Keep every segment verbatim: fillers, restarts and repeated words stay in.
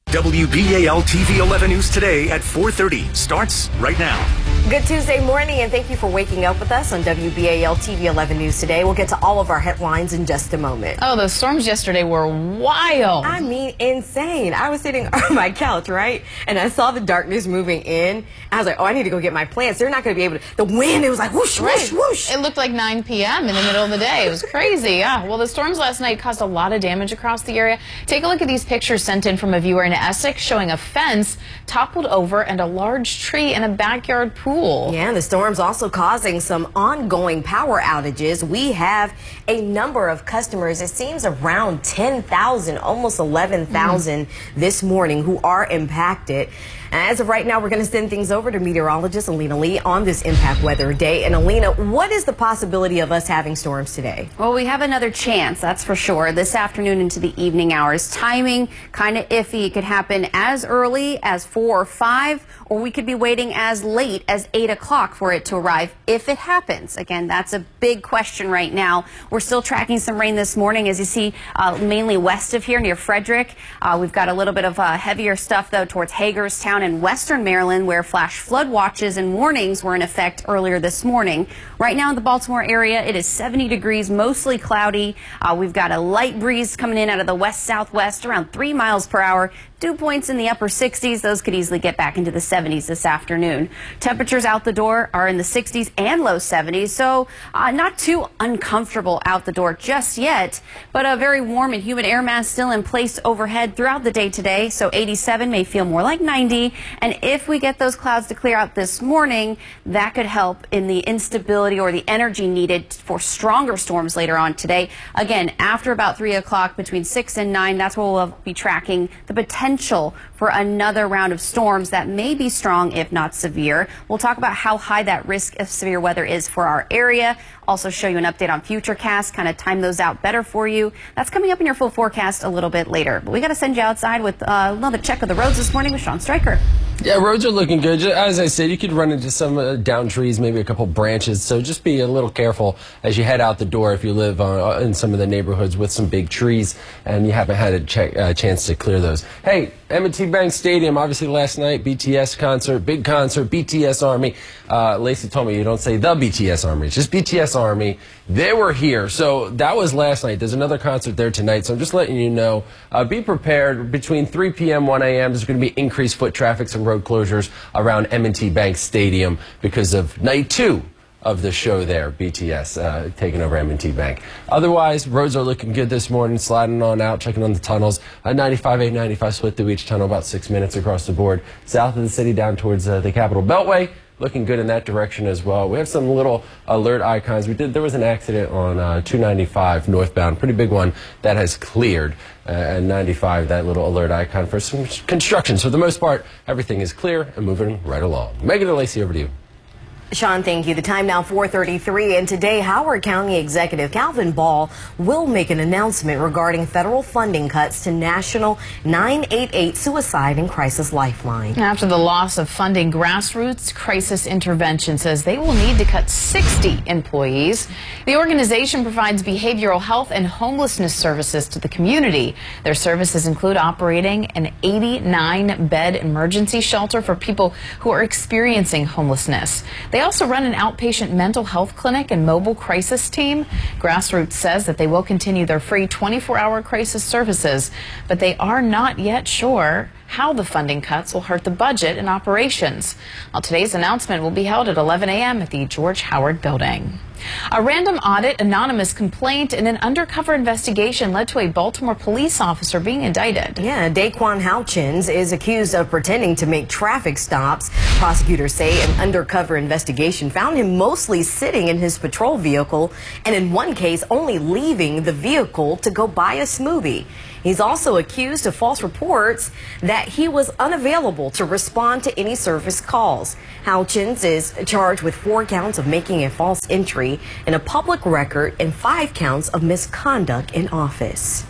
W B A L T V eleven News Today at four thirty starts right now. Good Tuesday morning, and thank you for waking up with us on W B A L T V eleven News Today. We'll get to all of our headlines in just a moment. Oh, the storms yesterday were wild. I mean, insane. I was sitting on my couch, right? And I saw the darkness moving in. I was like, oh, I need to go get my plants. They're not going to be able to. The wind, it was like whoosh, whoosh, whoosh. It looked like nine p m in the middle of the day. It was crazy. Yeah. Well, the storms last night caused a lot of damage across the area. Take a look at these pictures sent in from a viewer in Essex showing a fence toppled over and a large tree in a backyard pool. Yeah, the storm's also causing some ongoing power outages. We have a number of customers, it seems around ten thousand, almost eleven thousand mm. this morning, who are impacted. And as of right now, we're going to send things over to meteorologist Alina Lee on this impact weather day. And Alina, what is the possibility of us having storms today? Well, we have another chance, that's for sure, this afternoon into the evening hours. Timing kind of iffy. It could happen as early as four or five, or we could be waiting as late as eight o'clock for it to arrive if it happens. Again, that's a big question right now. We're still tracking some rain this morning, as you see, uh, mainly west of here near Frederick. Uh, we've got a little bit of uh, heavier stuff, though, towards Hagerstown in western Maryland, where flash flood watches and warnings were in effect earlier this morning. Right now in the Baltimore area, it is seventy degrees, mostly cloudy. Uh, we've got a light breeze coming in out of the west-southwest, around three miles per hour. Dew points in the upper sixties. Those could easily get back into the seventies this afternoon. Temperatures out the door are in the sixties and low seventies, so uh, not too uncomfortable out the door just yet, but a very warm and humid air mass still in place overhead throughout the day today, so eighty-seven may feel more like ninety. And if we get those clouds to clear out this morning, that could help in the instability or the energy needed for stronger storms later on today. Again, after about three o'clock, between six and nine, that's where we'll be tracking the potential for another round of storms that may be strong, if not severe. We'll talk about how high that risk of severe weather is for our area. Also show you an update on Futurecast, kind of time those out better for you. That's coming up in your full forecast a little bit later. But we got to send you outside with uh, another check of the roads this morning with Sean Stryker. Yeah, roads are looking good. As I said, you could run into some uh, down trees, maybe a couple branches. So just be a little careful as you head out the door if you live uh, in some of the neighborhoods with some big trees and you haven't had a ch uh, chance to clear those. Hey, M and T Bank Stadium, obviously last night, B T S concert, big concert, B T S Army. Uh, Lacey told me you don't say the B T S Army, it's just B T S Army. They were here. So that was last night. There's another concert there tonight. So I'm just letting you know, uh, be prepared. Between three p m one a m there's going to be increased foot traffic, some road closures around M and T Bank Stadium because of night two of the show there, B T S uh, taking over M and T Bank. Otherwise, roads are looking good this morning, sliding on out, checking on the tunnels. Uh, ninety-five, eight ninety-five split through each tunnel, about six minutes across the board. South of the city down towards uh, the Capitol Beltway, looking good in that direction as well. We have some little alert icons. We did. There was an accident on uh, two ninety-five northbound, pretty big one that has cleared. Uh, and ninety-five, that little alert icon for some construction. So for the most part, everything is clear and moving right along. Megan and Lacey, over to you. Sean, thank you. The time now four thirty-three, and today Howard County Executive Calvin Ball will make an announcement regarding federal funding cuts to National nine eight eight Suicide and Crisis Lifeline. After the loss of funding, Grassroots Crisis Intervention says they will need to cut sixty employees. The organization provides behavioral health and homelessness services to the community. Their services include operating an eighty-nine bed emergency shelter for people who are experiencing homelessness. They They also run an outpatient mental health clinic and mobile crisis team. Grassroots says that they will continue their free twenty-four hour crisis services, but they are not yet sure how the funding cuts will hurt the budget and operations. Well, today's announcement will be held at eleven a m at the George Howard Building. A random audit, anonymous complaint, and an undercover investigation led to a Baltimore police officer being indicted. Yeah, Daquan Houchins is accused of pretending to make traffic stops. Prosecutors say an undercover investigation found him mostly sitting in his patrol vehicle, and in one case only leaving the vehicle to go buy a smoothie. He's also accused of false reports that he was unavailable to respond to any service calls. Houchins is charged with four counts of making a false entry in a public record and five counts of misconduct in office.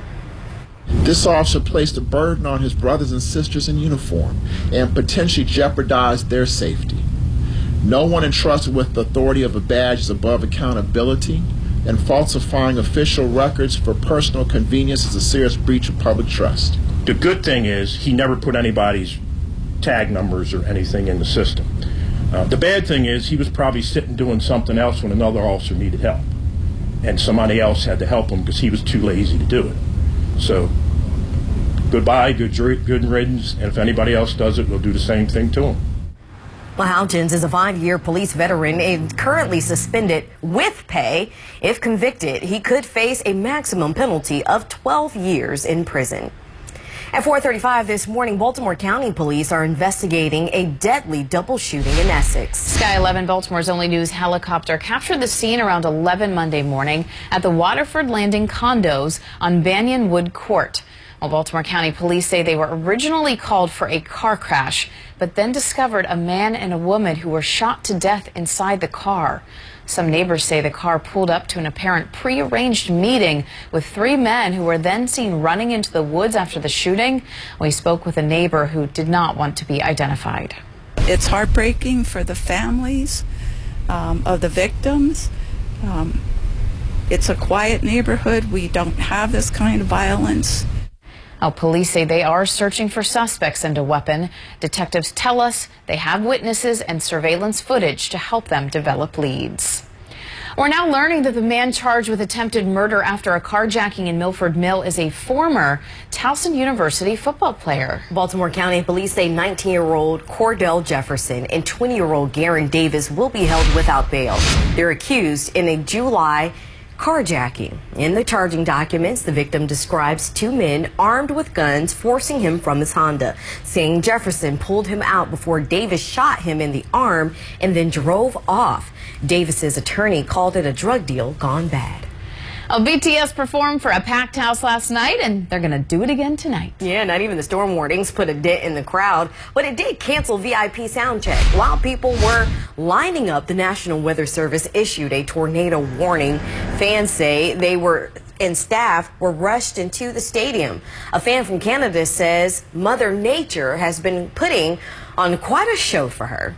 This officer placed a burden on his brothers and sisters in uniform and potentially jeopardized their safety. No one entrusted with the authority of a badge is above accountability, and falsifying official records for personal convenience is a serious breach of public trust. The good thing is he never put anybody's tag numbers or anything in the system. Uh, the bad thing is he was probably sitting doing something else when another officer needed help, and somebody else had to help him because he was too lazy to do it. So goodbye, good, good riddance, and if anybody else does it, we'll do the same thing to him. Well, Houchins is a five-year police veteran and currently suspended with pay. If convicted, he could face a maximum penalty of twelve years in prison. At four thirty-five this morning, Baltimore County Police are investigating a deadly double shooting in Essex. Sky eleven Baltimore's Only News helicopter captured the scene around eleven Monday morning at the Waterford Landing condos on Banyan Wood Court. Well, Baltimore County Police say they were originally called for a car crash, but then discovered a man and a woman who were shot to death inside the car. Some neighbors say the car pulled up to an apparent prearranged meeting with three men who were then seen running into the woods after the shooting. We spoke with a neighbor who did not want to be identified. It's heartbreaking for the families um, of the victims. Um, it's a quiet neighborhood. We don't have this kind of violence. Now, police say they are searching for suspects and a weapon. Detectives tell us they have witnesses and surveillance footage to help them develop leads. We're now learning that the man charged with attempted murder after a carjacking in Milford Mill is a former Towson University football player. Baltimore County Police say nineteen-year-old Cordell Jefferson and twenty-year-old Garen Davis will be held without bail. They're accused in a July carjacking. In the charging documents, the victim describes two men armed with guns forcing him from his Honda, saying Jefferson pulled him out before Davis shot him in the arm and then drove off. Davis's attorney called it a drug deal gone bad. Oh, B T S performed for a packed house last night, and they're going to do it again tonight. Yeah, not even the storm warnings put a dent in the crowd, but it did cancel V I P sound check. While people were lining up, the National Weather Service issued a tornado warning. Fans say they were and staff were rushed into the stadium. A fan from Canada says Mother Nature has been putting on quite a show for her.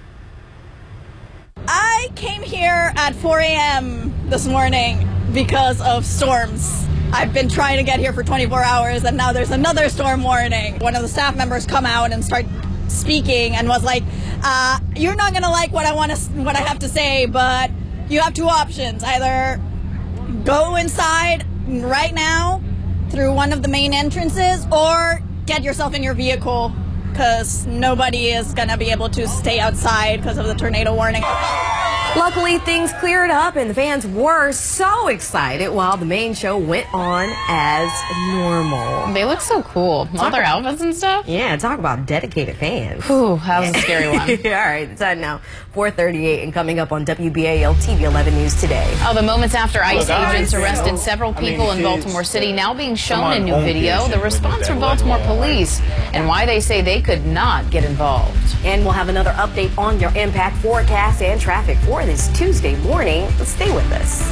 I came here at four A M this morning because of storms. I've been trying to get here for twenty-four hours, and now there's another storm warning. One of the staff members come out and start speaking and was like, uh, you're not gonna like what I want to, what I have to say, but you have two options. Either go inside right now through one of the main entrances, or get yourself in your vehicle, because nobody is gonna be able to stay outside because of the tornado warning. Luckily, things cleared up and the fans were so excited while the main show went on as normal. They look so cool. All their outfits and stuff. Yeah, talk about dedicated fans. Whew, that was a scary one. All right, it's time now, four thirty-eight, and coming up on W B A L T V eleven News Today. Oh, the moments after ICE Look, agents I, arrested you know, several people I mean, in Baltimore City now being shown in new home video. kids The response from Baltimore police and why they say they could not get involved. And we'll have another update on your impact forecast and traffic for this Tuesday morning. Stay with us.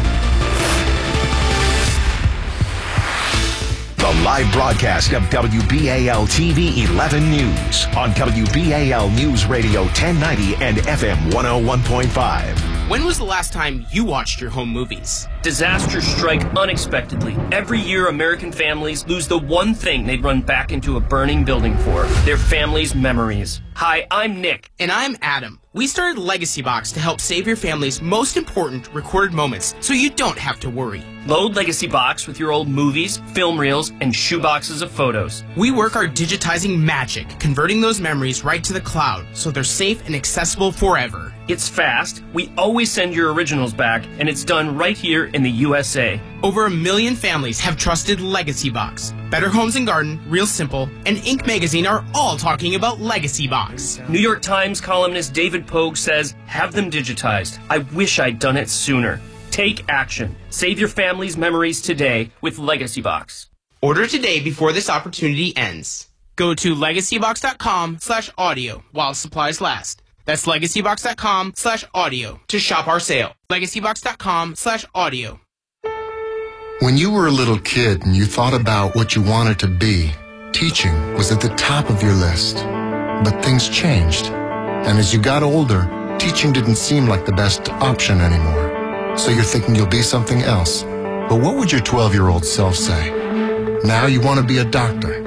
The live broadcast of W B A L T V eleven News on W B A L News Radio ten ninety and F M one oh one point five. When was the last time you watched your home movies? Disasters strike unexpectedly. Every year, American families lose the one thing they'd run back into a burning building for, their family's memories. Hi, I'm Nick. And I'm Adam. We started Legacy Box to help save your family's most important recorded moments so you don't have to worry. Load Legacy Box with your old movies, film reels, and shoeboxes of photos. We work our digitizing magic, converting those memories right to the cloud so they're safe and accessible forever. It's fast, we always send your originals back, and it's done right here in the U S A. Over a million families have trusted Legacy Box. Better Homes and Garden, Real Simple, and Inc magazine are all talking about Legacy Box. New York Times columnist David Pogue says, have them digitized. I wish I'd done it sooner. Take action. Save your family's memories today with Legacy Box. Order today before this opportunity ends. Go to legacybox.com slash audio while supplies last. That's legacybox.com slash audio to shop our sale. legacybox.com slash audio. When you were a little kid and you thought about what you wanted to be, teaching was at the top of your list. But things changed. And as you got older, teaching didn't seem like the best option anymore. So you're thinking you'll be something else. But what would your twelve-year-old self say? Now you want to be a doctor.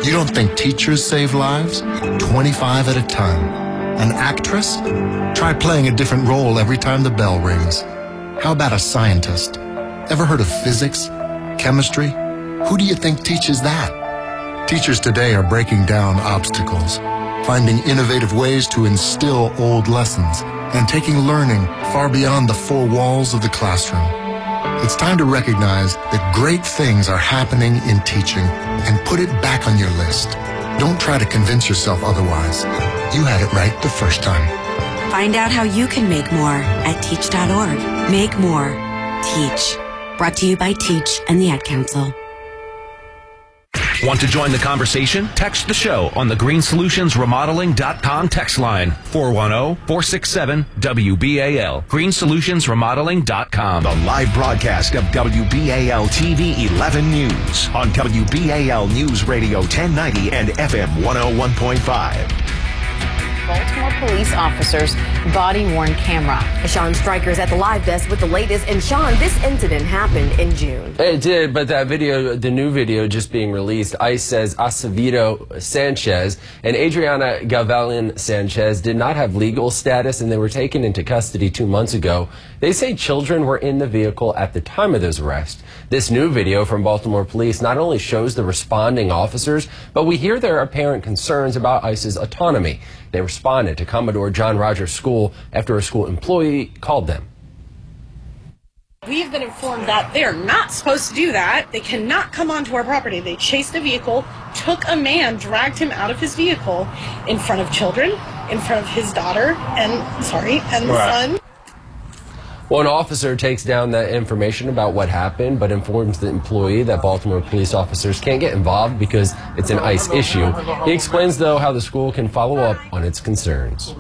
You don't think teachers save lives? twenty-five at a time. An actress? Try playing a different role every time the bell rings. How about a scientist? Ever heard of physics? Chemistry? Who do you think teaches that? Teachers today are breaking down obstacles, finding innovative ways to instill old lessons, and taking learning far beyond the four walls of the classroom. It's time to recognize that great things are happening in teaching and put it back on your list. Don't try to convince yourself otherwise. You had it right the first time. Find out how you can make more at teach dot org. Make more. Teach. Brought to you by Teach and the Ad Council. Want to join the conversation? Text the show on the green solutions remodeling dot com text line, four one zero, four six seven, W B A L. green solutions remodeling dot com. The live broadcast of W B A L T V eleven News on W B A L News Radio ten ninety and F M one oh one point five. Baltimore police officers' body-worn camera. Sean Stryker is at the live desk with the latest. And Sean, this incident happened in June. It did, but that video, the new video just being released, ICE says Acevedo Sanchez and Adriana Gavilan Sanchez did not have legal status and they were taken into custody two months ago. They say children were in the vehicle at the time of those arrests. This new video from Baltimore police not only shows the responding officers, but we hear their apparent concerns about ICE's autonomy. They responded to Commodore John Rogers School after a school employee called them. We've been informed that they're not supposed to do that. They cannot come onto our property. They chased a vehicle, took a man, dragged him out of his vehicle in front of children, in front of his daughter, and, sorry, and the Right. son. One officer takes down that information about what happened, but informs the employee that Baltimore police officers can't get involved because it's an ICE issue. He explains, though, how the school can follow up on its concerns.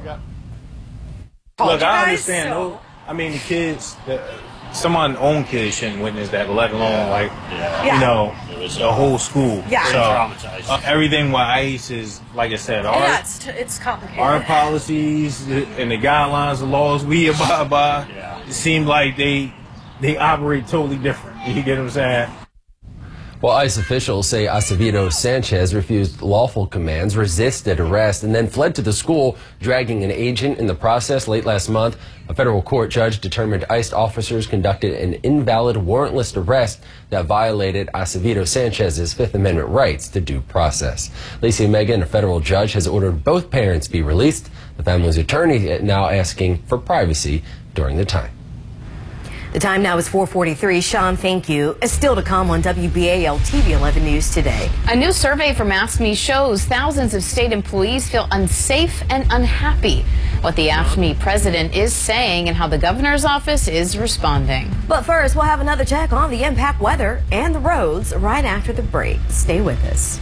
Look, I understand. No, I mean, the kids, the, someone's own kids shouldn't witness that, let alone, like, Yeah. you know, the whole school. Yeah. So, uh, everything with ICE is, like I said, our, Yeah, it's, it's complicated. our policies and the guidelines, the laws we abide by, it seems like they they operate totally different. You get what I'm saying? Well, ICE officials say Acevedo Sanchez refused lawful commands, resisted arrest, and then fled to the school, dragging an agent in the process. Late last month, a federal court judge determined ICE officers conducted an invalid warrantless arrest that violated Acevedo Sanchez's Fifth Amendment rights to due process. Lacey Megan, a federal judge, has ordered both parents be released. The family's attorney now asking for privacy during the time. The time now is four forty-three. Sean, thank you. It's still to come on W B A L T V eleven News today. A new survey from AFSCME shows thousands of state employees feel unsafe and unhappy. What the AFSCME president is saying and how the governor's office is responding. But first, we'll have another check on the impact weather and the roads right after the break. Stay with us.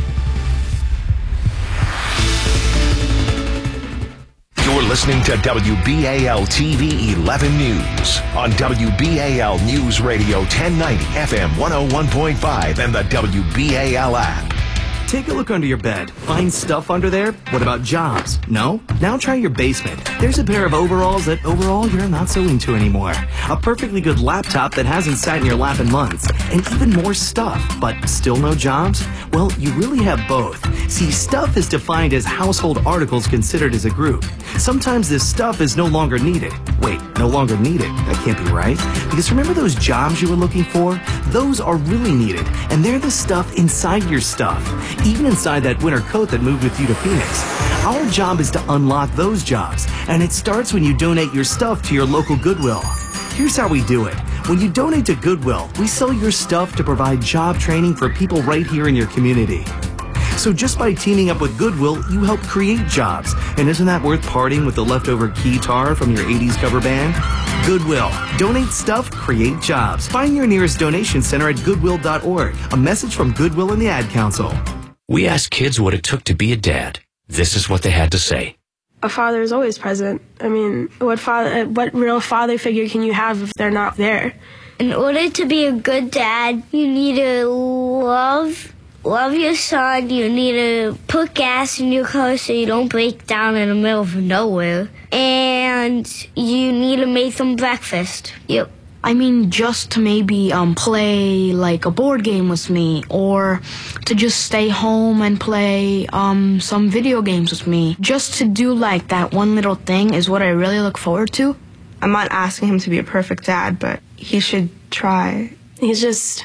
You're listening to W B A L T V eleven News on W B A L News Radio ten ninety F M one oh one point five and the W B A L app. Take a look under your bed. Find stuff under there? What about jobs? No? Now try your basement. There's a pair of overalls that overall you're not so into anymore. A perfectly good laptop that hasn't sat in your lap in months. And even more stuff, but still no jobs? Well, you really have both. See, stuff is defined as household articles considered as a group. Sometimes this stuff is no longer needed. Wait, no longer needed? That can't be right. Because remember those jobs you were looking for? Those are really needed. And they're the stuff inside your stuff. Even inside that winter coat that moved with you to Phoenix. Our job is to unlock those jobs, and it starts when you donate your stuff to your local Goodwill. Here's how we do it. When you donate to Goodwill, we sell your stuff to provide job training for people right here in your community. So just by teaming up with Goodwill, you help create jobs. And isn't that worth parting with the leftover guitar from your eighties cover band? Goodwill. Donate stuff, create jobs. Find your nearest donation center at goodwill dot org. A message from Goodwill and the Ad Council. We asked kids what it took to be a dad. This is what they had to say. A father is always present. I mean, what father, what real father figure can you have if they're not there? In order to be a good dad, you need to love, love your son. You need to put gas in your car so you don't break down in the middle of nowhere. And you need to make them breakfast. Yep. I mean, just to maybe um, play like a board game with me, or to just stay home and play um, some video games with me. Just to do like that one little thing is what I really look forward to. I'm not asking him to be a perfect dad, but he should try. He's just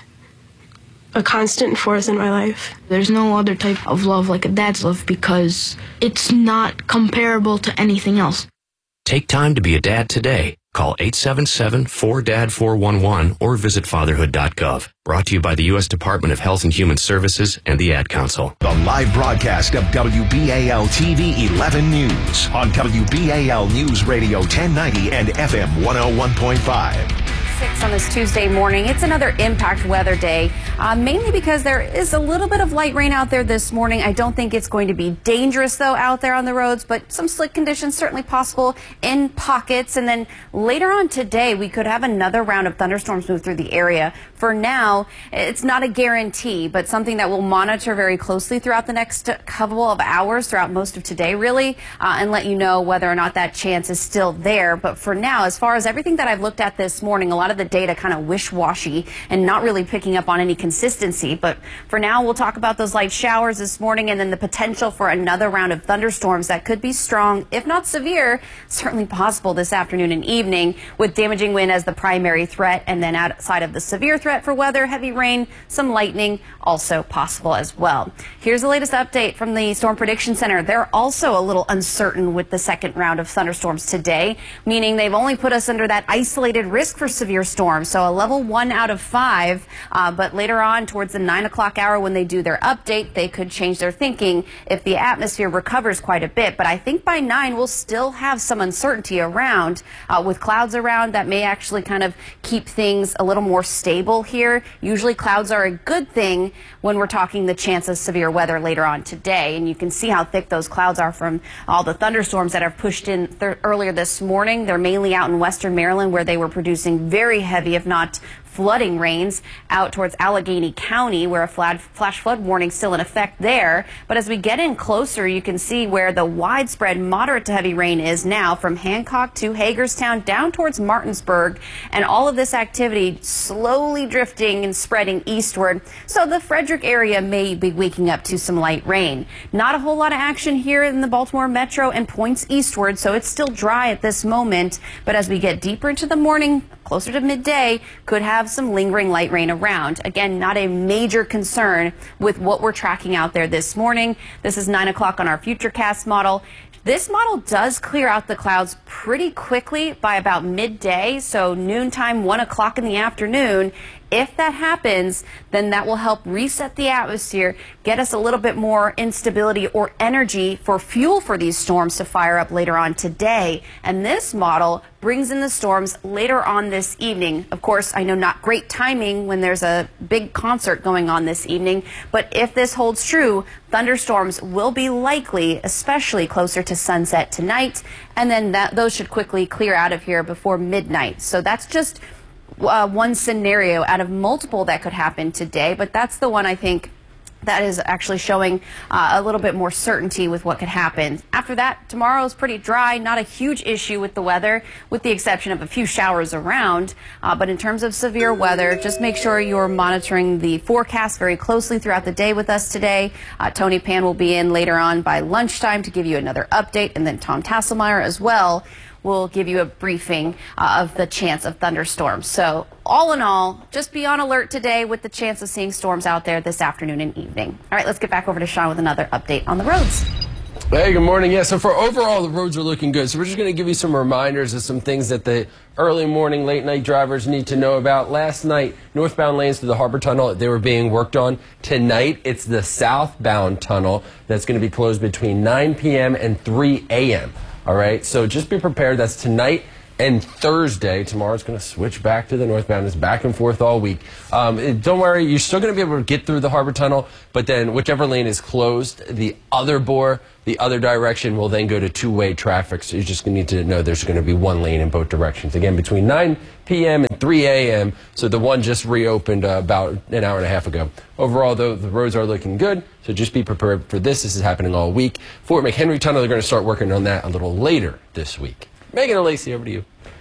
a constant force in my life. There's no other type of love like a dad's love because it's not comparable to anything else. Take time to be a dad today. Call eight seven seven, four D A D, four one one or visit fatherhood dot gov. Brought to you by the U S Department of Health and Human Services and the Ad Council. The live broadcast of W B A L T V eleven News on W B A L News Radio ten ninety and F M one oh one point five. six on this Tuesday morning. It's another impact weather day, uh, mainly because there is a little bit of light rain out there this morning. I don't think it's going to be dangerous, though, out there on the roads, but some slick conditions certainly possible in pockets. And then later on today, we could have another round of thunderstorms move through the area. For now, it's not a guarantee, but something that we'll monitor very closely throughout the next couple of hours, throughout most of today, really, uh, and let you know whether or not that chance is still there. But for now, as far as everything that I've looked at this morning, a lot of the data kind of wish-washy and not really picking up on any consistency. But for now, we'll talk about those light showers this morning and then the potential for another round of thunderstorms that could be strong, if not severe, certainly possible this afternoon and evening, with damaging wind as the primary threat. And then outside of the severe threat for weather, heavy rain, some lightning also possible as well. Here's the latest update from the Storm Prediction Center. They're also a little uncertain with the second round of thunderstorms today, meaning they've only put us under that isolated risk for severe storms, so a level one out of five. Uh, but later on, towards the nine o'clock hour, when they do their update, they could change their thinking if the atmosphere recovers quite a bit. But I think by nine, we'll still have some uncertainty around, uh, with clouds around that may actually kind of keep things a little more stable here. Usually clouds are a good thing when we're talking the chance of severe weather later on today. And you can see how thick those clouds are from all the thunderstorms that have pushed in th- earlier this morning. They're mainly out in western Maryland, where they were producing very heavy, if not flooding rains, out towards Allegheny County, where a flash flood warning still in effect there. But as we get in closer, you can see where the widespread moderate to heavy rain is now, from Hancock to Hagerstown down towards Martinsburg, and all of this activity slowly drifting and spreading eastward. So the Frederick area may be waking up to some light rain. Not a whole lot of action here in the Baltimore metro and points eastward, so it's still dry at this moment. But as we get deeper into the morning, closer to midday, could have some lingering light rain around. Again, not a major concern with what we're tracking out there this morning. This is nine o'clock on our Futurecast model. This model does clear out the clouds pretty quickly by about midday, so noontime, one o'clock in the afternoon. If that happens, then that will help reset the atmosphere, get us a little bit more instability or energy for fuel for these storms to fire up later on today. And this model brings in the storms later on this evening. Of course, I know not great timing when there's a big concert going on this evening, but if this holds true, thunderstorms will be likely, especially closer to sunset tonight, and then that, those should quickly clear out of here before midnight. So that's just Uh, one scenario out of multiple that could happen today, but that's the one I think that is actually showing uh, a little bit more certainty with what could happen. After that, tomorrow is pretty dry, not a huge issue with the weather, with the exception of a few showers around. Uh, but in terms of severe weather, just make sure you're monitoring the forecast very closely throughout the day with us today. Uh, Tony Pan will be in later on by lunchtime to give you another update, and then Tom Tasselmeyer as well will give you a briefing uh, of the chance of thunderstorms. So all in all, just be on alert today with the chance of seeing storms out there this afternoon and evening. All right, let's get back over to Sean with another update on the roads. Hey, good morning. Yeah, so for overall, the roads are looking good. So we're just going to give you some reminders of some things that the early morning, late night drivers need to know about. Last night, northbound lanes through the Harbor Tunnel, they were being worked on. Tonight, it's the southbound tunnel that's going to be closed between nine p m and three a m All right, so just be prepared. That's tonight and Thursday. Tomorrow's going to switch back to the northbound. It's back and forth all week. Um, it, don't worry, you're still going to be able to get through the Harbor Tunnel, but then whichever lane is closed, the other bore, the other direction will then go to two-way traffic. So you're just going to need to know there's going to be one lane in both directions. Again, between nine p m and three a m So the one just reopened uh, about an hour and a half ago. Overall, though, the roads are looking good. So just be prepared for this. This is happening all week. Fort McHenry Tunnel, they're going to start working on that a little later this week. Megan and Lacey, over to you.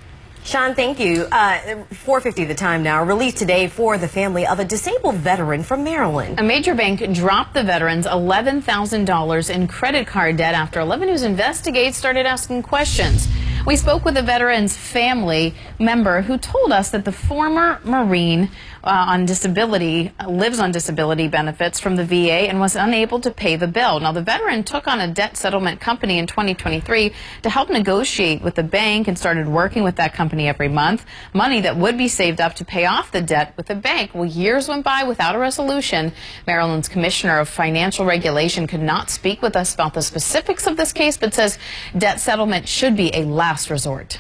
Sean, thank you. Uh, four fifty the time now. Released today for the family of a disabled veteran from Maryland. A major bank dropped the veterans eleven thousand dollars in credit card debt after eleven News Investigates started asking questions. We spoke with a veteran's family member who told us that the former Marine uh, on disability uh, lives on disability benefits from the V A and was unable to pay the bill. Now, the veteran took on a debt settlement company in twenty twenty-three to help negotiate with the bank and started working with that company every month. Money that would be saved up to pay off the debt with the bank. Well, years went by without a resolution. Maryland's Commissioner of Financial Regulation could not speak with us about the specifics of this case, but says debt settlement should be a last resort.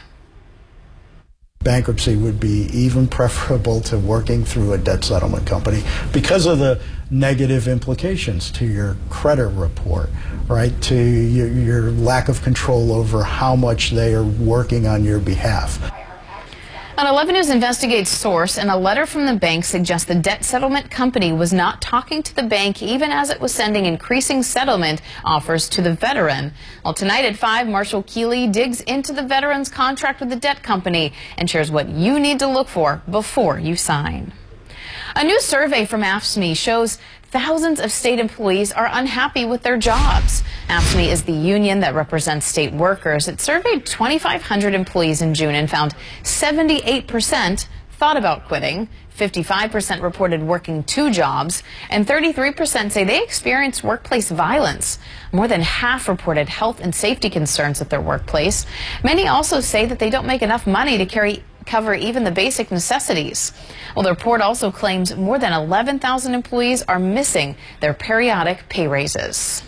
Bankruptcy would be even preferable to working through a debt settlement company because of the negative implications to your credit report, right? To your, your lack of control over how much they are working on your behalf. An eleven News Investigates source in a letter from the bank suggests the debt settlement company was not talking to the bank even as it was sending increasing settlement offers to the veteran. Well, tonight at five, Marshall Keeley digs into the veteran's contract with the debt company and shares what you need to look for before you sign. A new survey from A F S C M E shows thousands of state employees are unhappy with their jobs. A F S C M E is the union that represents state workers. It surveyed twenty-five hundred employees in June and found seventy-eight percent thought about quitting, fifty-five percent reported working two jobs, and thirty-three percent say they experienced workplace violence. More than half reported health and safety concerns at their workplace. Many also say that they don't make enough money to carry cover even the basic necessities. Well, the report also claims more than eleven thousand employees are missing their periodic pay raises.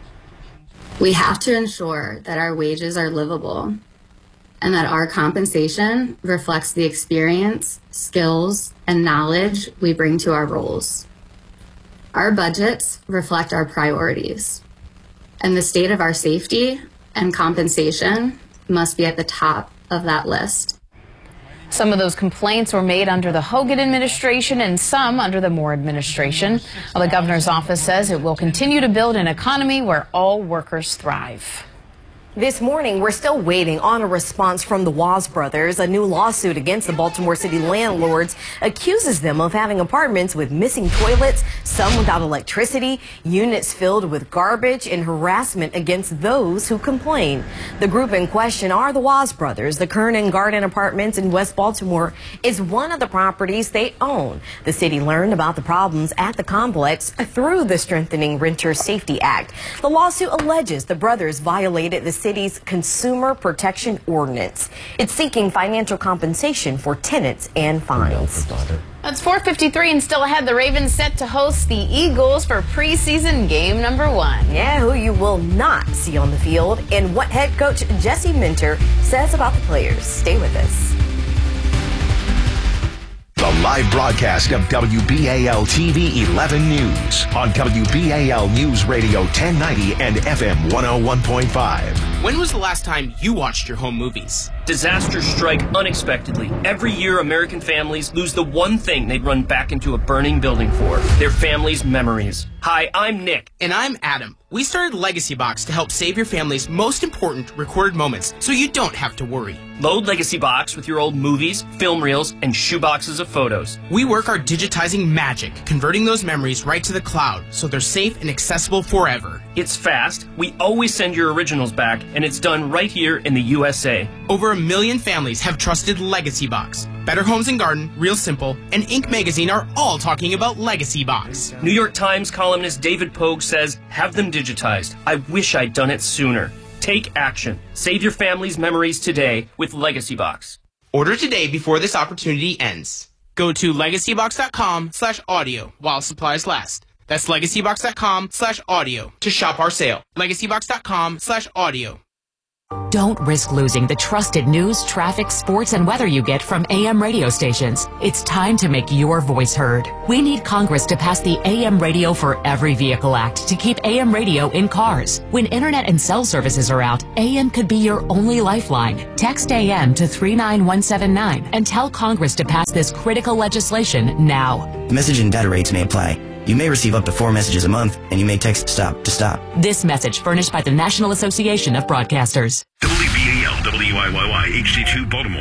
We have to ensure that our wages are livable and that our compensation reflects the experience, skills, and knowledge we bring to our roles. Our budgets reflect our priorities, and the state of our safety and compensation must be at the top of that list. Some of those complaints were made under the Hogan administration and some under the Moore administration. Well, the governor's office says it will continue to build an economy where all workers thrive. This morning, we're still waiting on a response from the Waz brothers. A new lawsuit against the Baltimore City landlords accuses them of having apartments with missing toilets, some without electricity, units filled with garbage, and harassment against those who complain. The group in question are the Waz brothers. The Kern and Garden Apartments in West Baltimore is one of the properties they own. The city learned about the problems at the complex through the Strengthening Renter Safety Act. The lawsuit alleges the brothers violated the city's Consumer Protection Ordinance. It's seeking financial compensation for tenants and fines. It's four fifty-three and still ahead. The Ravens set to host the Eagles for preseason game number one. Yeah, who you will not see on the field and what head coach Jesse Minter says about the players. Stay with us. The live broadcast of W B A L T V eleven News on W B A L News Radio ten ninety and F M one oh one point five. When was the last time you watched your home movies? Disasters strike unexpectedly. Every year, American families lose the one thing they'd run back into a burning building for, their family's memories. Hi, I'm Nick. And I'm Adam. We started Legacy Box to help save your family's most important recorded moments so you don't have to worry. Load Legacy Box with your old movies, film reels, and shoeboxes of photos. We work our digitizing magic, converting those memories right to the cloud so they're safe and accessible forever. It's fast, we always send your originals back, and it's done right here in the U S A. Over a million families have trusted Legacy Box. Better Homes and Garden, Real Simple, and Inc magazine are all talking about Legacy Box. New York Times columnist David Pogue says, have them digitized. I wish I'd done it sooner. Take action. Save your family's memories today with Legacy Box. Order today before this opportunity ends. Go to legacybox.com slash audio while supplies last. That's legacybox.com slash audio to shop our sale. legacybox.com slash audio. Don't risk losing the trusted news, traffic, sports, and weather you get from A M radio stations. It's time to make your voice heard. We need Congress to pass the A M Radio for Every Vehicle Act to keep A M radio in cars. When internet and cell services are out, A M could be your only lifeline. Text A M to three nine one seven nine and tell Congress to pass this critical legislation now. Message and data rates may apply. You may receive up to four messages a month, and you may text STOP to stop. This message furnished by the National Association of Broadcasters. W B A L W I Y Y H D two Baltimore.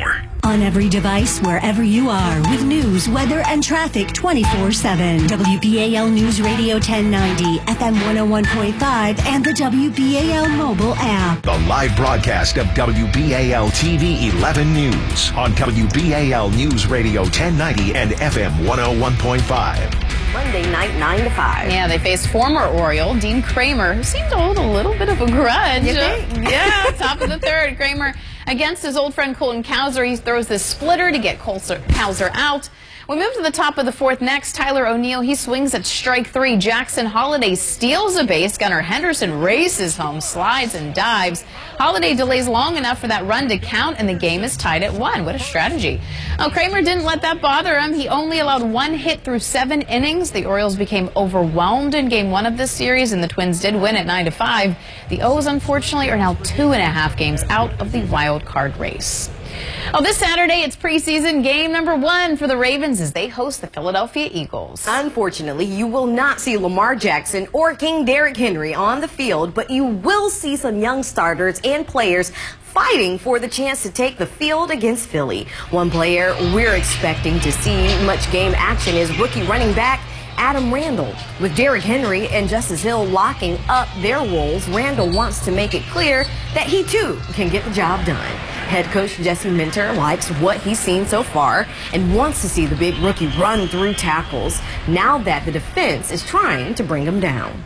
On every device, wherever you are, with news, weather, and traffic twenty-four seven. W B A L News Radio ten ninety, F M one oh one point five, and the W B A L mobile app. The live broadcast of W B A L T V eleven News on W B A L News Radio ten ninety and F M one oh one point five. Monday night, nine to five. Yeah, they faced former Oriole Dean Kramer, who seemed to hold a little bit of a grudge. You think? Yeah, top of the third. Kramer against his old friend Colton Cowser. He throws this splitter to get Cowser out. We move to the top of the fourth next. Tyler O'Neill, he swings at strike three. Jackson Holiday steals a base. Gunnar Henderson races home, slides and dives. Holiday delays long enough for that run to count, and the game is tied at one. What a strategy. Oh, Kramer didn't let that bother him. He only allowed one hit through seven innings. The Orioles became overwhelmed in game one of this series, and the Twins did win at nine to five. The O's, unfortunately, are now two and a half games out of the wild card race. Oh, this Saturday, it's preseason game number one for the Ravens as they host the Philadelphia Eagles. Unfortunately, you will not see Lamar Jackson or King Derrick Henry on the field, but you will see some young starters and players fighting for the chance to take the field against Philly. One player we're expecting to see much game action is rookie running back Adam Randall. With Derrick Henry and Justice Hill locking up their roles, Randall wants to make it clear that he too can get the job done. Head coach Jesse Minter likes what he's seen so far and wants to see the big rookie run through tackles now that the defense is trying to bring him down.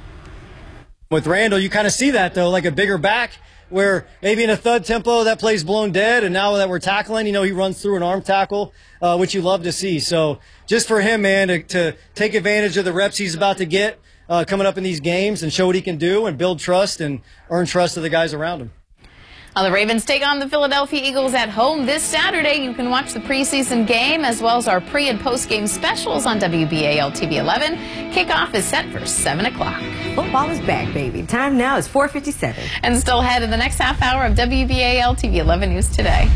With Randall, you kind of see that, though, like a bigger back where maybe in a thud tempo that play's blown dead, and now that we're tackling, you know, he runs through an arm tackle, uh, which you love to see. So just for him, man, to, to take advantage of the reps he's about to get uh, coming up in these games and show what he can do and build trust and earn trust of the guys around him. Well, the Ravens take on the Philadelphia Eagles at home this Saturday. You can watch the preseason game as well as our pre- and post-game specials on W B A L T V eleven. Kickoff is set for seven o'clock. Football is back, baby. Time now is four fifty-seven. And still ahead in the next half hour of W B A L T V eleven News Today.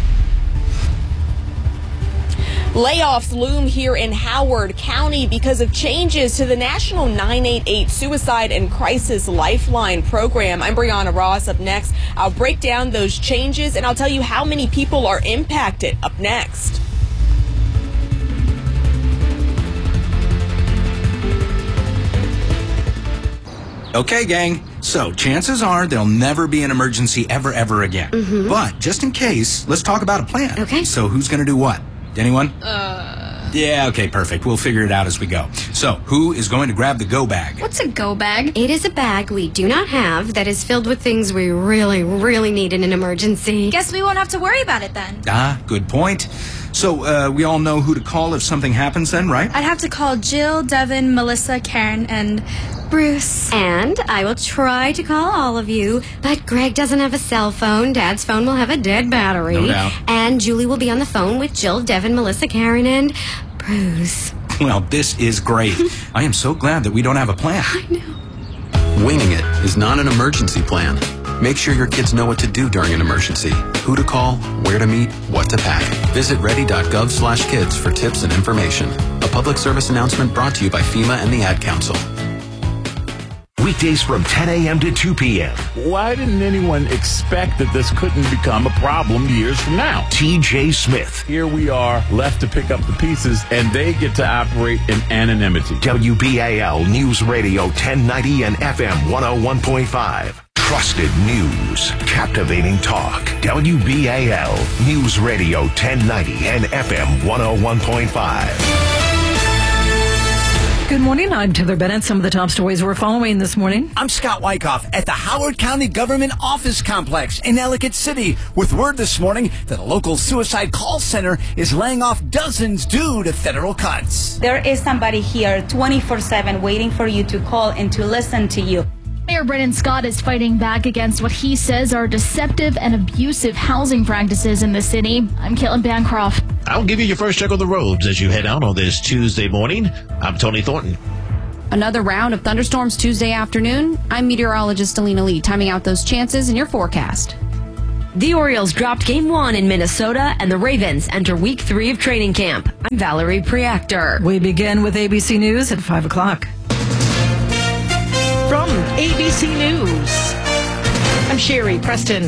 Layoffs loom here in Howard County because of changes to the National nine eight eight Suicide and Crisis Lifeline program. I'm Brianna Ross. Up next, I'll break down those changes and I'll tell you how many people are impacted. Up next. Okay, gang. So chances are there'll never be an emergency ever, ever again. Mm-hmm. But just in case, let's talk about a plan. Okay. So who's going to do what? Anyone? Uh. Yeah, okay, perfect. We'll figure it out as we go. So, who is going to grab the go bag? What's a go bag? It is a bag we do not have that is filled with things we really, really need in an emergency. Guess we won't have to worry about it then. Ah, good point. So, uh, we all know who to call if something happens then, right? I'd have to call Jill, Devin, Melissa, Karen, and Bruce. And I will try to call all of you, but Greg doesn't have a cell phone. Dad's phone will have a dead battery. No doubt. And Julie will be on the phone with Jill, Devin, Melissa, Karen, and Bruce. Well, this is great. I am so glad that we don't have a plan. I know. Winging it is not an emergency plan. Make sure your kids know what to do during an emergency, who to call, where to meet, what to pack. Visit ready.gov slash kids for tips and information. A public service announcement brought to you by FEMA and the Ad Council. Weekdays from ten a.m. to two p.m. Why didn't anyone expect that this couldn't become a problem years from now? T J Smith. Here we are, left to pick up the pieces, and they get to operate in anonymity. W B A L News Radio ten ninety and F M one oh one point five. Trusted news, captivating talk. W B A L News Radio ten ninety and F M one oh one point five. Good morning. I'm Heather Bennett. Some of the top stories we're following this morning. I'm Scott Wyckoff at the Howard County Government Office Complex in Ellicott City with word this morning that a local suicide call center is laying off dozens due to federal cuts. There is somebody here twenty-four seven waiting for you to call and to listen to you. Mayor Brennan Scott is fighting back against what he says are deceptive and abusive housing practices in the city. I'm Caitlin Bancroft. I'll give you your first check on the roads as you head out on this Tuesday morning. I'm Tony Thornton. Another round of thunderstorms Tuesday afternoon. I'm meteorologist Alina Lee, timing out those chances in your forecast. The Orioles dropped game one in Minnesota, and the Ravens enter week three of training camp. I'm Valerie Preactor. We begin with A B C News at five o'clock. From A B C News, I'm Sherry Preston.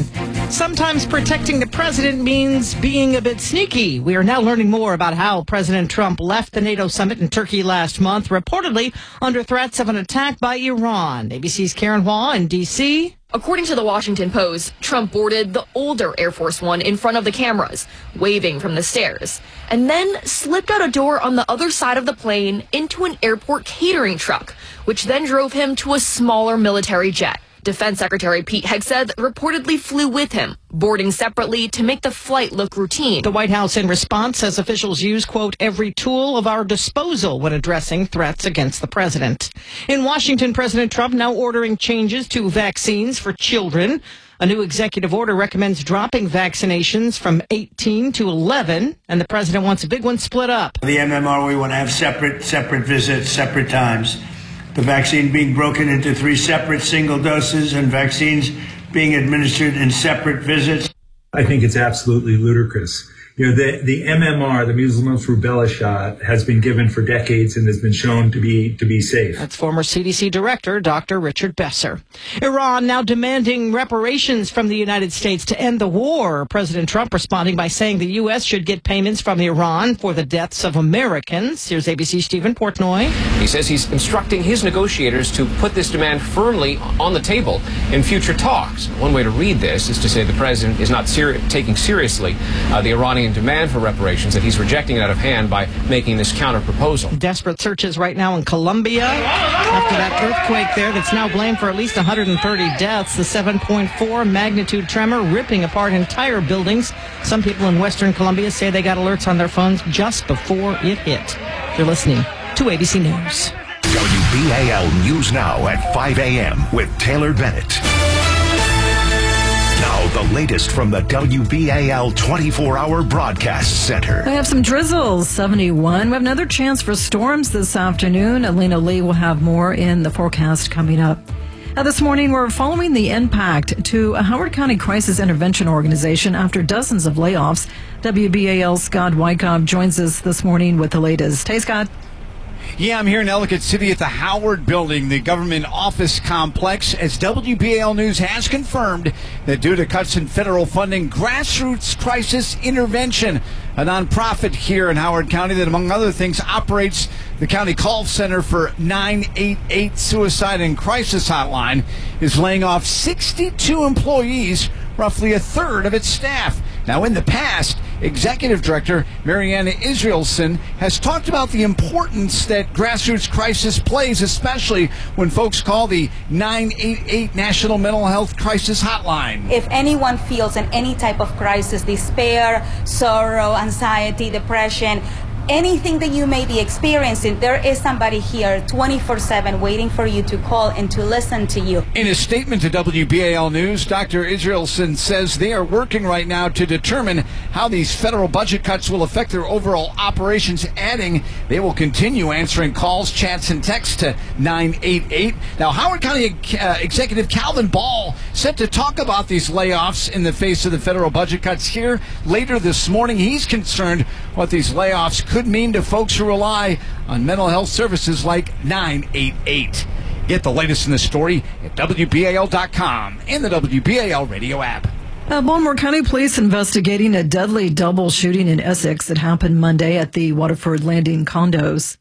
Sometimes protecting the president means being a bit sneaky. We are now learning more about how President Trump left the NATO summit in Turkey last month, reportedly under threats of an attack by Iran. A B C's Karen Hua in D C According to the Washington Post, Trump boarded the older Air Force One in front of the cameras, waving from the stairs, and then slipped out a door on the other side of the plane into an airport catering truck, which then drove him to a smaller military jet. Defense Secretary Pete Hegseth reportedly flew with him, boarding separately to make the flight look routine. The White House, in response, says officials use, quote, every tool of our disposal when addressing threats against the president. In Washington, President Trump now ordering changes to vaccines for children. A new executive order recommends dropping vaccinations from eighteen to eleven, and the president wants a big one split up. The M M R, we want to have separate, separate visits, separate times. The vaccine being broken into three separate single doses and vaccines being administered in separate visits. I think it's absolutely ludicrous. You know, the, the M M R, the measles, mumps, rubella shot, has been given for decades and has been shown to be to be safe. That's former C D C Director Doctor Richard Besser. Iran now demanding reparations from the United States to end the war. President Trump responding by saying the U S should get payments from Iran for the deaths of Americans. Here's A B C's Stephen Portnoy. He says he's instructing his negotiators to put this demand firmly on the table in future talks. One way to read this is to say the president is not seri- taking seriously uh, the Iranian demand for reparations, that he's rejecting it out of hand by making this counter-proposal. Desperate searches right now in Colombia after that earthquake there that's now blamed for at least one hundred thirty deaths. The seven point four magnitude tremor ripping apart entire buildings. Some people in western Colombia say they got alerts on their phones just before it hit. You're listening to A B C News. W B A L News Now at five a.m. with Taylor Bennett. Now, the latest from the W B A L twenty-four hour Broadcast Center. We have some drizzles, seventy-one. We have another chance for storms this afternoon. Alina Lee will have more in the forecast coming up. Now, this morning, we're following the impact to a Howard County Crisis Intervention Organization after dozens of layoffs. W B A L's Scott Wyckoff joins us this morning with the latest. Hey, Scott. Yeah, I'm here in Ellicott City at the Howard Building, the government office complex, as W B A L News has confirmed that due to cuts in federal funding, Grassroots Crisis Intervention, a nonprofit here in Howard County that, among other things, operates the county call center for nine eight eight Suicide and Crisis Hotline, is laying off sixty-two employees, roughly a third of its staff. Now, in the past, Executive Director Mariana Israelson has talked about the importance that Grassroots Crisis plays, especially when folks call the nine eight eight National Mental Health Crisis Hotline. If anyone feels in any type of crisis, despair, sorrow, anxiety, depression, anything that you may be experiencing, there is somebody here twenty-four seven waiting for you to call and to listen to you. In a statement to W B A L News, Doctor Israelson says they are working right now to determine how these federal budget cuts will affect their overall operations, adding they will continue answering calls, chats, and texts to nine eight eight. Now, Howard County uh, Executive Calvin Ball set to talk about these layoffs in the face of the federal budget cuts here later this morning. He's concerned what these layoffs could mean to folks who rely on mental health services like nine eight eight. Get the latest in this story at W B A L dot com and the W B A L radio app. Uh, Baltimore County Police investigating a deadly double shooting in Essex that happened Monday at the Waterford Landing condos.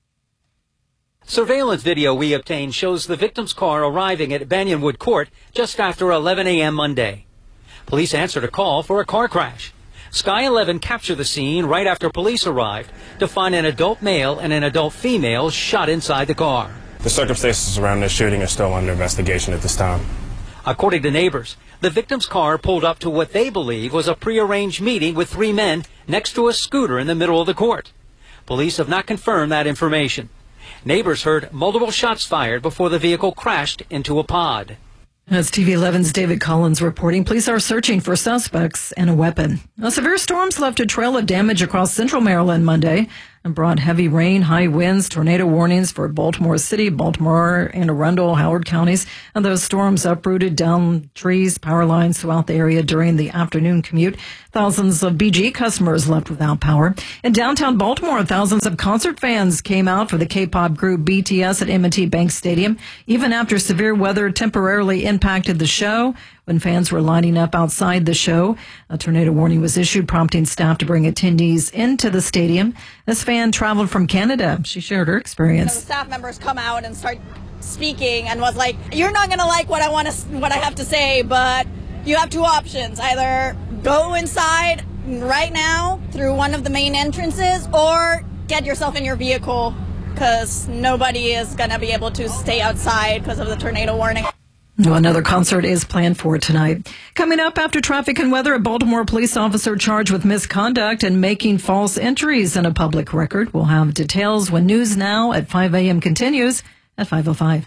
Surveillance video we obtained shows the victim's car arriving at Banyanwood Court just after eleven a.m. Monday. Police answered a call for a car crash. Sky eleven captured the scene right after police arrived to find an adult male and an adult female shot inside the car. The circumstances around this shooting are still under investigation at this time. According to neighbors, the victim's car pulled up to what they believe was a prearranged meeting with three men next to a scooter in the middle of the court. Police have not confirmed that information. Neighbors heard multiple shots fired before the vehicle crashed into a pod. As T V eleven's David Collins reporting, police are searching for suspects and a weapon. Now, severe storms left a trail of damage across central Maryland Monday and brought heavy rain, high winds, tornado warnings for Baltimore City, Baltimore, Anne Arundel, Howard counties. And those storms uprooted down trees, power lines throughout the area during the afternoon commute. Thousands of B G customers left without power. In downtown Baltimore, thousands of concert fans came out for the K-pop group B T S at M and T Bank Stadium, even after severe weather temporarily impacted the show. when fans were lining up outside the show. A tornado warning was issued, prompting staff to bring attendees into the stadium. This fan traveled from Canada. She shared her experience. So staff members come out and start speaking and was like, "You're not going to like what I want to, what I have to say, but you have two options. Either go inside right now through one of the main entrances or get yourself in your vehicle because nobody is going to be able to stay outside because of the tornado warning." Well, another concert is planned for tonight. Coming up after traffic and weather, a Baltimore police officer charged with misconduct and making false entries in a public record. We'll have details when News Now at five a.m. continues at five oh five.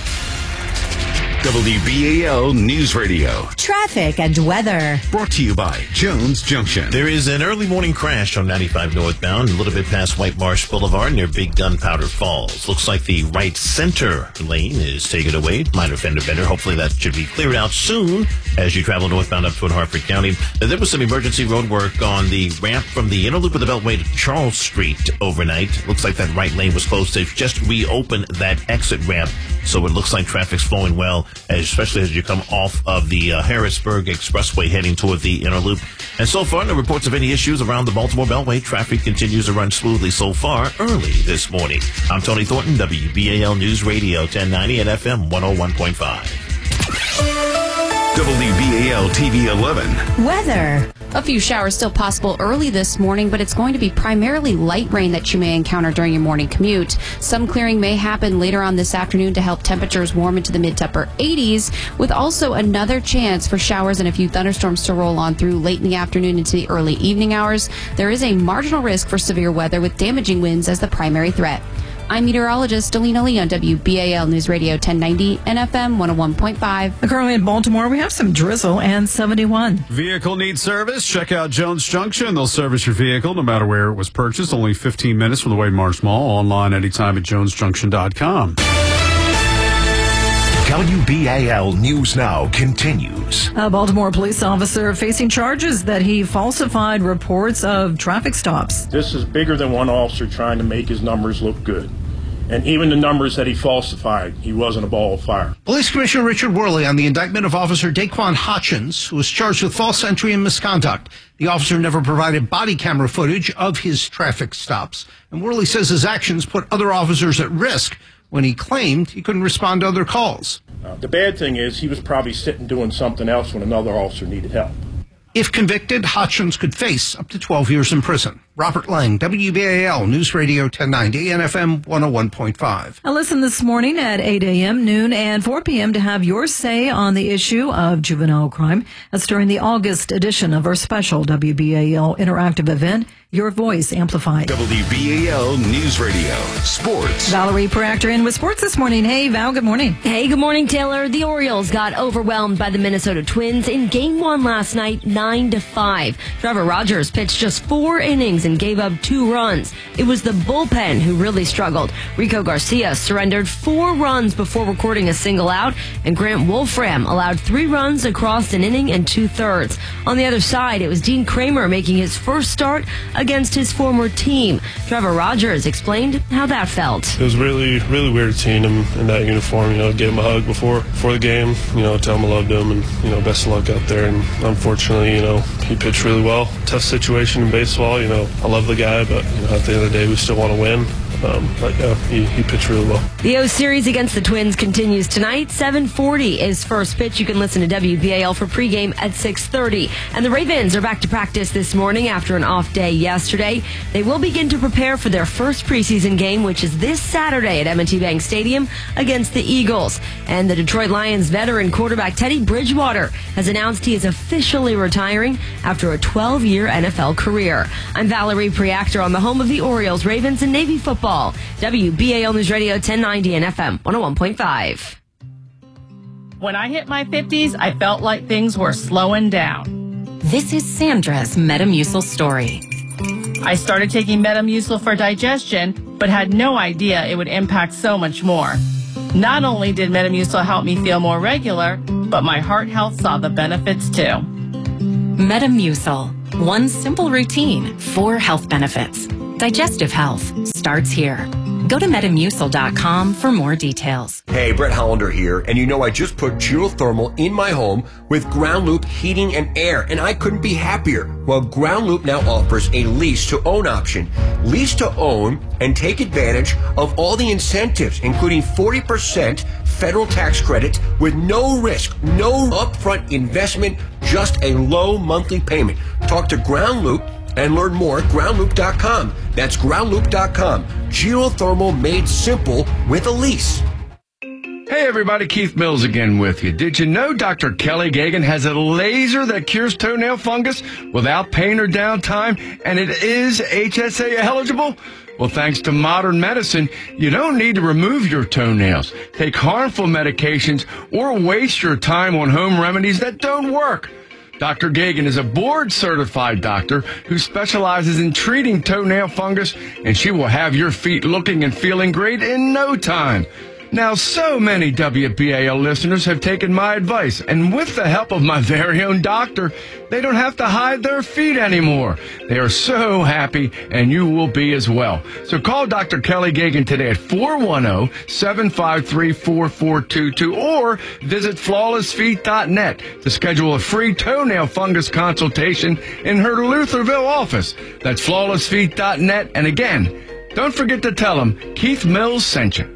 W B A L News Radio. Traffic and weather. Brought to you by Jones Junction. There is an early morning crash on ninety-five northbound, a little bit past White Marsh Boulevard near Big Gunpowder Falls. Looks like the right center lane is taken away. Minor fender bender. Hopefully that should be cleared out soon as you travel northbound up toward Harford County. There was some emergency road work on the ramp from the inner loop of the Beltway to Charles Street overnight. Looks like that right lane was closed. They've just reopened that exit ramp, so it looks like traffic's flowing well, especially as you come off of the uh, Harrisburg Expressway heading toward the inner loop. And so far, no reports of any issues around the Baltimore Beltway. Traffic continues to run smoothly so far early this morning. I'm Tony Thornton, W B A L News Radio ten ninety and F M one oh one point five. W B A L T V eleven. Weather. A few showers still possible early this morning, but it's going to be primarily light rain that you may encounter during your morning commute. Some clearing may happen later on this afternoon to help temperatures warm into the mid to upper eighties, with also another chance for showers and a few thunderstorms to roll on through late in the afternoon into the early evening hours. There is a marginal risk for severe weather with damaging winds as the primary threat. I'm meteorologist Delina Lee on W B A L News Radio ten ninety and F M one oh one point five. Currently in Baltimore, we have some drizzle and seventy-one. Vehicle needs service? Check out Jones Junction. They'll service your vehicle no matter where it was purchased. Only fifteen minutes from the Wade Marsh Mall. Online anytime at jones junction dot com. W B A L News Now continues. A Baltimore police officer facing charges that he falsified reports of traffic stops. This is bigger than one officer trying to make his numbers look good. And even the numbers that he falsified, he wasn't a ball of fire. Police Commissioner Richard Worley on the indictment of Officer Daquan Hutchins, who was charged with false entry and misconduct. The officer never provided body camera footage of his traffic stops. And Worley says his actions put other officers at risk when he claimed he couldn't respond to other calls. Uh, the bad thing is he was probably sitting doing something else when another officer needed help. If convicted, Hutchins could face up to twelve years in prison. Robert Lang, W B A L News Radio ten ninety and F M one oh one point five. I listen this morning at eight a.m., noon, and four p.m. to have your say on the issue of juvenile crime. That's during the August edition of our special W B A L interactive event, Your Voice Amplified. W B A L News Radio Sports. Valerie Proctor in with sports this morning. Hey, Val, good morning. Hey, good morning, Taylor. The Orioles got overwhelmed by the Minnesota Twins in game one last night, nine to five. Trevor Rogers pitched just four innings and gave up two runs. It was the bullpen who really struggled. Rico Garcia surrendered four runs before recording a single out, and Grant Wolfram allowed three runs across an inning and two-thirds. On the other side, it was Dean Kramer making his first start against his former team. Trevor Rogers explained how that felt. It was really, really weird seeing him in that uniform. You know, gave him a hug before before the game. You know, tell him I loved him, and you know, best of luck out there. And unfortunately, you know, he pitched really well. Tough situation in baseball. You know, I love the guy, but you know, at the end of the day, we still want to win. Um, but yeah, he, he pitched really well. The O Series against the Twins continues tonight. seven forty is first pitch. You can listen to W B A L for pregame at six thirty. And the Ravens are back to practice this morning after an off day yesterday. They will begin to prepare for their first preseason game, which is this Saturday at M and T Bank Stadium against the Eagles. And the Detroit Lions veteran quarterback Teddy Bridgewater has announced he is officially retiring after a twelve-year N F L career. I'm Valerie Proctor on the home of the Orioles, Ravens, and Navy football. W B A L News Radio ten ninety and F M one oh one point five. When I hit my fifties, I felt like things were slowing down. This is Sandra's Metamucil story. I started taking Metamucil for digestion, but had no idea it would impact so much more. Not only did Metamucil help me feel more regular, but my heart health saw the benefits too. Metamucil. One simple routine, four health benefits. Digestive health starts here. Go to metamucil dot com for more details. Hey, Brett Hollander here, and you know I just put geothermal in my home with Ground Loop heating and air, and I couldn't be happier. Well, Ground Loop now offers a lease-to-own option. Lease-to-own and take advantage of all the incentives, including forty percent federal tax credit with no risk, no upfront investment, just a low monthly payment. Talk to Ground Loop and learn more at ground loop dot com. That's ground loop dot com. Geothermal made simple with a lease. Hey everybody, Keith Mills again with you. Did you know Doctor Kelly Gagan has a laser that cures toenail fungus without pain or downtime, and it is H S A eligible? Well, thanks to modern medicine, you don't need to remove your toenails, take harmful medications, or waste your time on home remedies that don't work. Doctor Gagan is a board-certified doctor who specializes in treating toenail fungus, and she will have your feet looking and feeling great in no time. Now, so many W B A L listeners have taken my advice, and with the help of my very own doctor, they don't have to hide their feet anymore. They are so happy, and you will be as well. So call Doctor Kelly Gagan today at four one zero, seven five three, four four two two or visit flawless feet dot net to schedule a free toenail fungus consultation in her Lutherville office. That's flawless feet dot net. And again, don't forget to tell them Keith Mills sent you.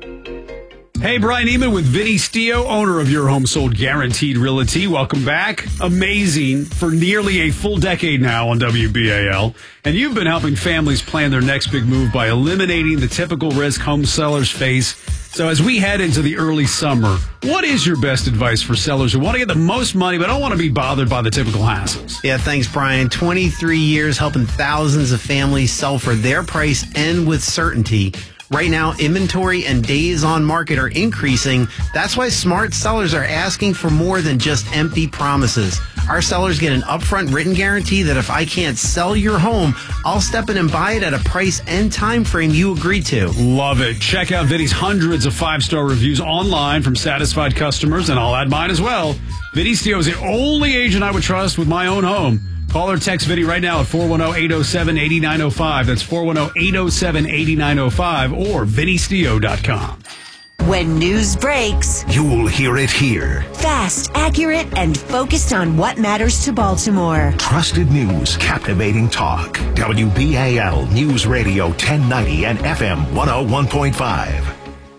Hey, Brian Eman with Vinny Stio, owner of Your Home Sold Guaranteed Realty. Welcome back. Amazing for nearly a full decade now on W B A L. And you've been helping families plan their next big move by eliminating the typical risk home sellers face. So as we head into the early summer, what is your best advice for sellers who want to get the most money but don't want to be bothered by the typical hassles? Yeah, thanks, Brian. twenty-three years helping thousands of families sell for their price and with certainty. Right now, inventory and days on market are increasing. That's why smart sellers are asking for more than just empty promises. Our sellers get an upfront written guarantee that if I can't sell your home, I'll step in and buy it at a price and time frame you agree to. Love it. Check out Vinny's hundreds of five-star reviews online from satisfied customers, and I'll add mine as well. Vinny Stio is the only agent I would trust with my own home. Call or text Vinny right now at four one zero, eight zero seven, eight nine zero five. That's four one zero, eight zero seven, eight nine zero five or vinny stio dot com. When news breaks, You'll hear it here. fast, accurate, and focused on what matters to Baltimore. Trusted news, captivating talk. W B A L News Radio ten ninety and F M one oh one point five.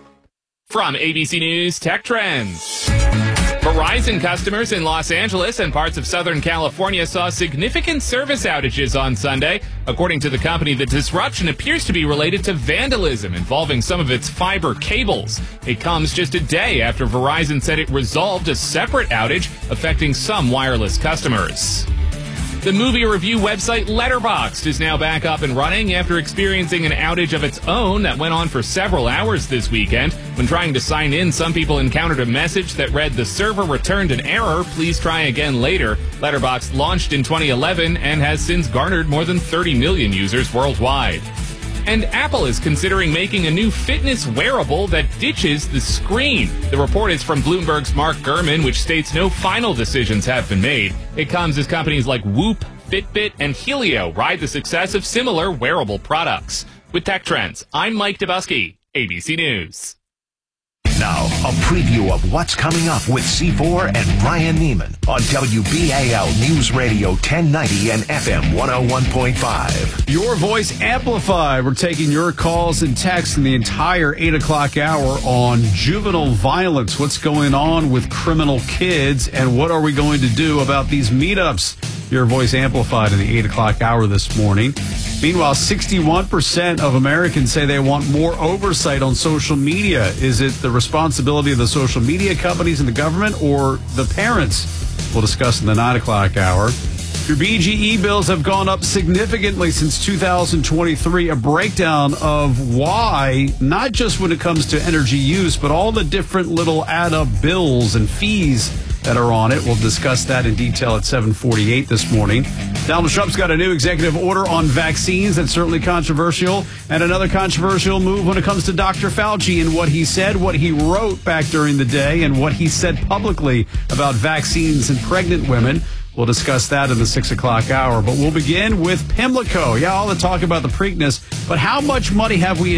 From A B C News Tech Trends. Verizon customers in Los Angeles and parts of Southern California saw significant service outages on Sunday. According to the company, the disruption appears to be related to vandalism involving some of its fiber cables. It comes just a day after Verizon said it resolved a separate outage affecting some wireless customers. The movie review website Letterboxd is now back up and running after experiencing an outage of its own that went on for several hours this weekend. When trying to sign in, some people encountered a message that read, "The server returned an error. Please try again later." Letterboxd launched in twenty eleven and has since garnered more than thirty million users worldwide. And Apple is considering making a new fitness wearable that ditches the screen. The report is from Bloomberg's Mark Gurman, which states no final decisions have been made. It comes as companies like Whoop, Fitbit, and Helio ride the success of similar wearable products. With Tech Trends, I'm Mike Dubusky, A B C News. Now, a preview of what's coming up with C four and Brian Neiman on W B A L News Radio ten ninety and F M one oh one point five. Your voice amplified. We're taking your calls and texts in the entire eight o'clock hour on juvenile violence. What's going on with criminal kids, and what are we going to do about these meetups? Your voice amplified in the eight o'clock hour this morning. Meanwhile, sixty-one percent of Americans say they want more oversight on social media. Is it the responsibility of the social media companies and the government, or the parents? We'll discuss in the nine o'clock hour. Your B G E bills have gone up significantly since two thousand twenty-three. A breakdown of why, not just when it comes to energy use, but all the different little add-up bills and fees that are on it. We'll discuss that in detail at seven forty-eight this morning. Donald Trump's got a new executive order on vaccines that's certainly controversial, and another controversial move when it comes to Doctor Fauci and what he said, what he wrote back during the day, and what he said publicly about vaccines and pregnant women. We'll discuss that in the six o'clock hour, but we'll begin with Pimlico. Yeah, all the talk about the Preakness, but how much money have we